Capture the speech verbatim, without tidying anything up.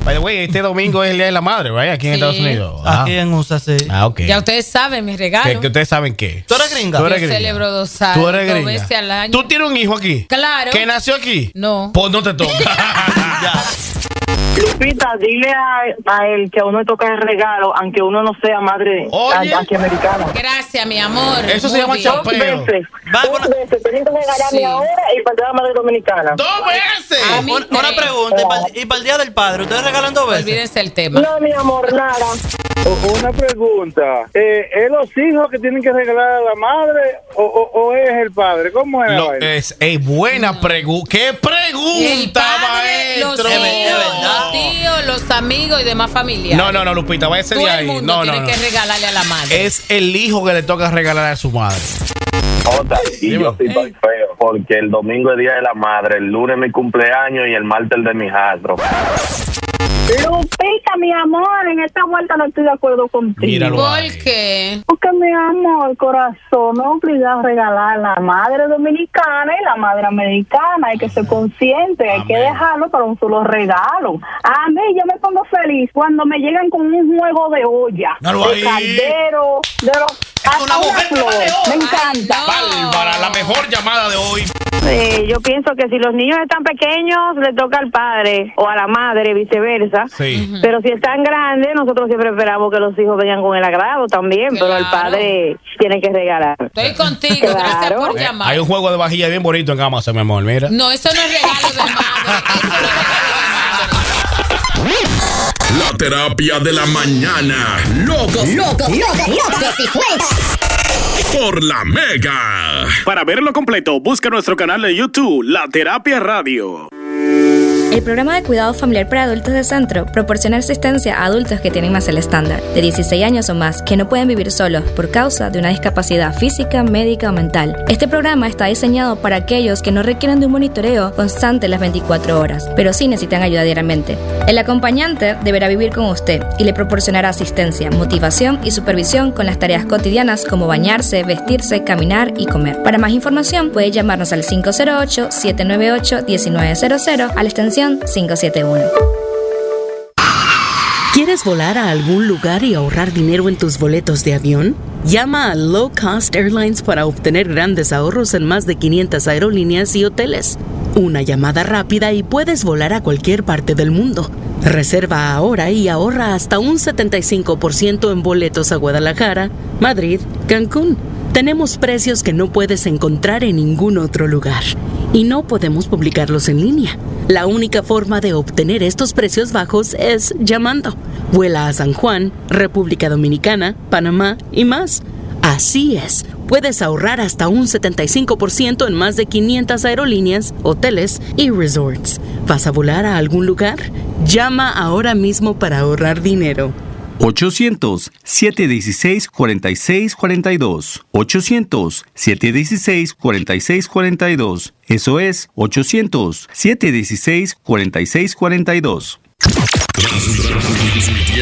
By the way, este domingo es el Día de la Madre, ¿right? Aquí en Sí. Estados Unidos. Ah. Aquí en U S A, sí. Ah, ok. Ya ustedes saben mis regalos. ¿Que, que ustedes saben qué? ¿Tú eres gringa? Tú eres Yo gringa. celebro dos Tú años, eres dos gringa. veces al año. ¿Tú tienes un hijo aquí? Claro. ¿Que nació aquí? No. Pues no te toca. Ya. Lupita, dile a, a él que a uno le toca el regalo, aunque uno no sea madre Oye. aquí americana. Gracias, mi amor. Eso se Muy llama bien. Dos chapeo. veces. Va, Dos bueno. veces. Tienen que regalarme Sí. ahora y para la madre dominicana. ¡Dos veces! A mí Una, una tres. pregunta, y para, y para el Día del Padre, ¿ustedes regalan dos veces? Olvídense el tema. No, mi amor, nada. O- Una pregunta, eh, ¿es los hijos que tienen que regalar a la madre o, o, o es el padre? ¿Cómo es la Lo, vaina? es, es buena pregunta. ¿Qué El pregunta, padre, los maestro? hijos, Es verdad. los tíos, los amigos y demás familiares. No, no, no, Lupita, váyase Todo de el ahí. mundo No, no, tiene no. que regalarle a la madre. Es el hijo que le toca regalar a su madre. Jota, y Dime. yo sí estoy feo, porque el domingo es Día de la Madre, el lunes mi cumpleaños y el martes el de mi hijastro. Lupita, mi amor, en esta vuelta no estoy de acuerdo contigo. Míralo ¿Por ahí. qué? Porque, mi amor, corazón, no obliga a regalar a la madre dominicana y la madre americana. Hay que ser consciente, hay que Amén. dejarlo para un solo regalo. A mí yo me pongo feliz cuando me llegan con un juego de olla, Míralo de ahí. caldero, de los... hasta una una mujer que flor. vale oro. Me encanta. Bárbara, la mejor llamada de hoy. Eh, yo pienso que si los niños están pequeños, le toca al padre o a la madre, viceversa. Sí. Pero si están grandes, nosotros siempre esperamos que los hijos vengan con el agrado también, pero el Claro. padre tiene que regalar. Estoy contigo, gracias Claro. por Eh, llamar. hay un juego de vajilla bien bonito en Amazon, mi amor, mira. No, eso no es regalo de madre. Eso no es regalo de madre. La terapia de la mañana. Locos, Locos, locos, locos y sueltas. por la Mega. Para verlo completo, busca nuestro canal de YouTube, La Terapia Radio. El programa de cuidado familiar para adultos de Centro proporciona asistencia a adultos que tienen más el estándar, de dieciséis años o más, que no pueden vivir solos por causa de una discapacidad física, médica o mental. Este programa está diseñado para aquellos que no requieren de un monitoreo constante las veinticuatro horas, pero sí necesitan ayuda diariamente. El acompañante deberá vivir con usted y le proporcionará asistencia, motivación y supervisión con las tareas cotidianas como bañarse, vestirse, caminar y comer. Para más información puede llamarnos al cinco cero ocho, siete nueve ocho, uno nueve cero cero a la extensión cinco siete uno. ¿Quieres volar a algún lugar y ahorrar dinero en tus boletos de avión? Llama a Low Cost Airlines para obtener grandes ahorros en más de quinientas aerolíneas y hoteles. Una llamada rápida y puedes volar a cualquier parte del mundo. Reserva ahora y ahorra hasta un setenta y cinco por ciento en boletos a Guadalajara, Madrid, Cancún. Tenemos precios que no puedes encontrar en ningún otro lugar y no podemos publicarlos en línea. La única forma de obtener estos precios bajos es llamando. Vuela a San Juan, República Dominicana, Panamá y más. Así es, puedes ahorrar hasta un setenta y cinco por ciento en más de quinientas aerolíneas, hoteles y resorts. ¿Vas a volar a algún lugar? Llama ahora mismo para ahorrar dinero. ochocientos, siete uno seis, cuatro seis cuatro dos. ochocientos, siete uno seis, cuatro seis cuatro dos. Eso es ochocientos, siete uno seis, cuatro seis cuatro dos. Transmitiendo